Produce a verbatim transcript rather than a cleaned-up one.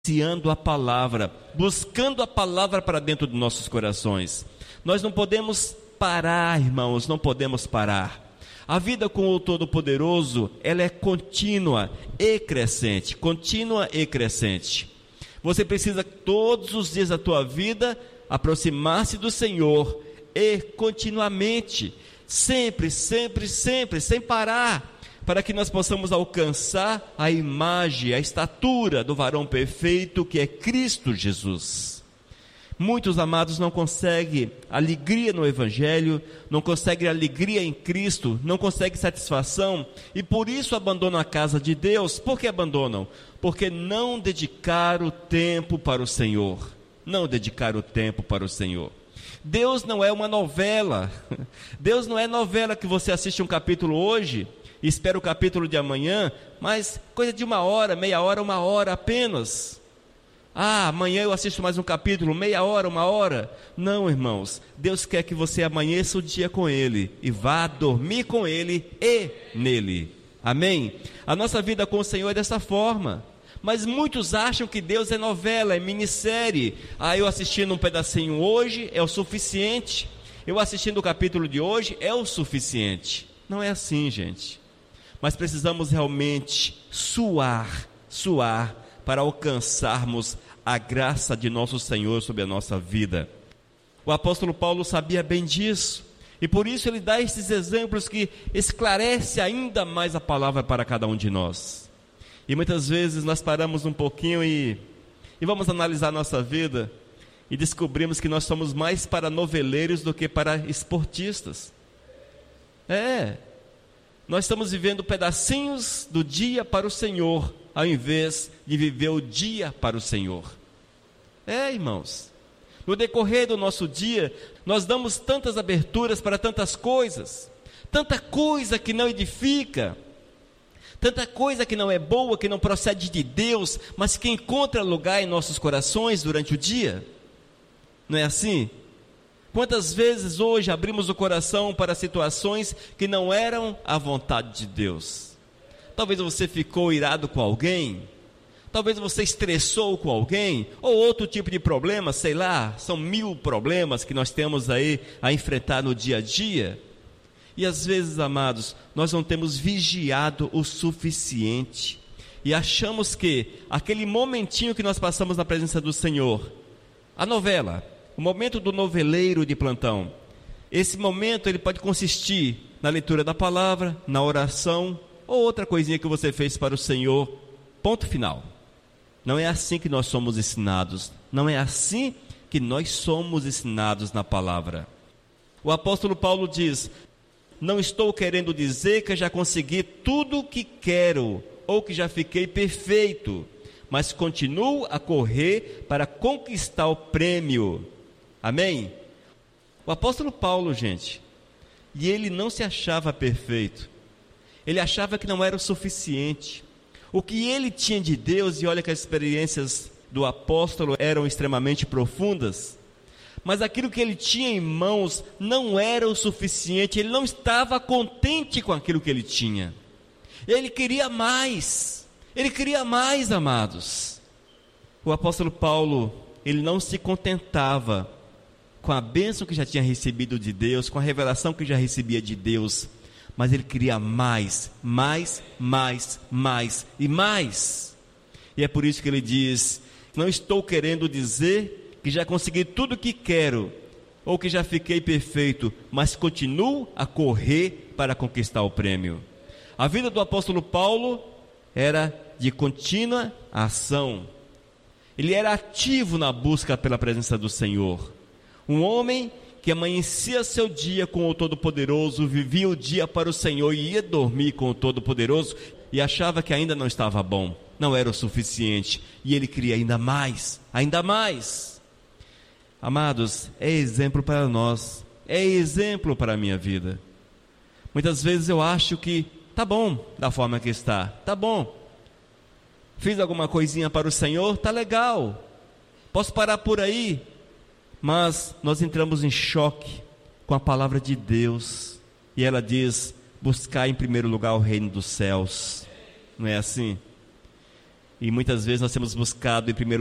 vivenciando a palavra, buscando a palavra para dentro de nossos corações. Nós não podemos parar, irmãos, não podemos parar. A vida com o Todo-Poderoso, ela é contínua e crescente, contínua e crescente. Você precisa todos os dias da tua vida aproximar-se do Senhor e continuamente, sempre, sempre, sempre, sem parar, para que nós possamos alcançar a imagem, a estatura do varão perfeito que é Cristo Jesus. Muitos amados não conseguem alegria no Evangelho, não conseguem alegria em Cristo, não conseguem satisfação e por isso abandonam a casa de Deus. Por que abandonam? Porque não dedicaram tempo para o Senhor, não dedicaram tempo para o Senhor. Deus não é uma novela, Deus não é novela que você assiste um capítulo hoje e espera o capítulo de amanhã, mas coisa de uma hora, meia hora, uma hora apenas. Ah, amanhã eu assisto mais um capítulo, meia hora, uma hora. Não, irmãos, Deus quer que você amanheça o dia com Ele e vá dormir com Ele e nele. Amém? A nossa vida com o Senhor é dessa forma. Mas muitos acham que Deus é novela, é minissérie. Ah, eu assistindo um pedacinho hoje é o suficiente. Eu assistindo o capítulo de hoje é o suficiente. Não é assim, gente. Mas precisamos realmente suar, suar, para alcançarmos a graça de nosso Senhor sobre a nossa vida. O apóstolo Paulo sabia bem disso, e por isso ele dá esses exemplos que esclarece ainda mais a palavra para cada um de nós. E muitas vezes nós paramos um pouquinho e, e vamos analisar a nossa vida, e descobrimos que nós somos mais para noveleiros do que para esportistas. É, nós estamos vivendo pedacinhos do dia para o Senhor, ao invés de viver o dia para o Senhor. É, irmãos, no decorrer do nosso dia, nós damos tantas aberturas para tantas coisas, tanta coisa que não edifica, tanta coisa que não é boa, que não procede de Deus, mas que encontra lugar em nossos corações durante o dia. Não é assim? Quantas vezes hoje abrimos o coração para situações que não eram a vontade de Deus? Talvez você ficou irado com alguém, talvez você estressou com alguém, ou outro tipo de problema, sei lá, são mil problemas que nós temos aí a enfrentar no dia a dia. E às vezes, amados, nós não temos vigiado o suficiente, e achamos que aquele momentinho que nós passamos na presença do Senhor, a novela, o momento do noveleiro de plantão, esse momento ele pode consistir na leitura da palavra, na oração, ou outra coisinha que você fez para o Senhor, ponto final. Não é assim que nós somos ensinados, não é assim que nós somos ensinados na palavra. O apóstolo Paulo diz: não estou querendo dizer que já consegui tudo o que quero, ou que já fiquei perfeito, mas continuo a correr para conquistar o prêmio. Amém? O apóstolo Paulo, gente, e ele não se achava perfeito, ele achava que não era o suficiente. O que ele tinha de Deus, e olha que as experiências do apóstolo eram extremamente profundas, mas aquilo que ele tinha em mãos não era o suficiente. Ele não estava contente com aquilo que ele tinha, ele queria mais, ele queria mais, amados. O apóstolo Paulo, ele não se contentava com a bênção que já tinha recebido de Deus, com a revelação que já recebia de Deus, mas ele queria mais, mais, mais, mais e mais. E é por isso que ele diz: não estou querendo dizer que já consegui tudo o que quero, ou que já fiquei perfeito, mas continuo a correr para conquistar o prêmio. A vida do apóstolo Paulo era de contínua ação. Ele era ativo na busca pela presença do Senhor. Um homem que amanhecia seu dia com o Todo-Poderoso, vivia o dia para o Senhor e ia dormir com o Todo-Poderoso, e achava que ainda não estava bom, não era o suficiente, e ele queria ainda mais, ainda mais. Amados, é exemplo para nós, é exemplo para a minha vida. Muitas vezes eu acho que tá bom da forma que está, tá bom, fiz alguma coisinha para o Senhor, tá legal, posso parar por aí. Mas nós entramos em choque com a palavra de Deus, e ela diz: buscar em primeiro lugar o reino dos céus. Não é assim? E muitas vezes nós temos buscado em primeiro